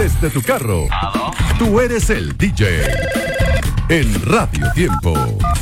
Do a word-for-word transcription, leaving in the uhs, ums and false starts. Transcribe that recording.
desde tu carro. ¿Aló? Tú eres el D J. En Radio Tiempo.